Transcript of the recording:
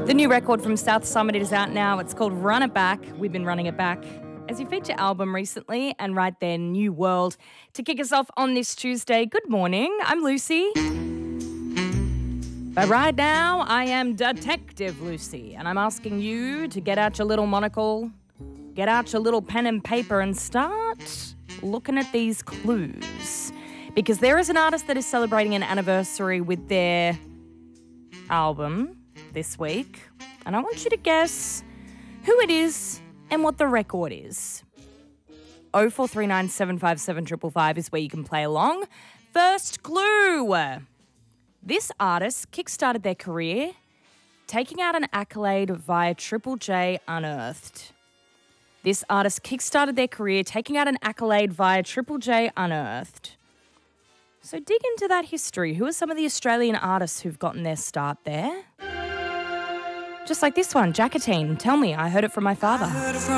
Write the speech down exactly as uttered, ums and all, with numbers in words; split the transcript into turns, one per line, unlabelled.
The new record from South Summit is out now. It's called Run It Back. We've been running it back as your feature album recently, and right there, New World. To kick us off on this Tuesday, good morning. I'm Lucy. But right now, I am Detective Lucy, and I'm asking you to get out your little monocle, get out your little pen and paper, and start looking at these clues. Because there is an artist that is celebrating an anniversary with their album this week, and I want you to guess who it is and what the record is. oh four three nine, seven five seven, five five five is where you can play along. First clue. This artist kickstarted their career taking out an accolade via Triple J Unearthed. This artist kickstarted their career taking out an accolade via Triple J Unearthed. So dig into that history. Who are some of the Australian artists who've gotten their start there? Just like this one, Jackatine. Tell me, I heard it from my father.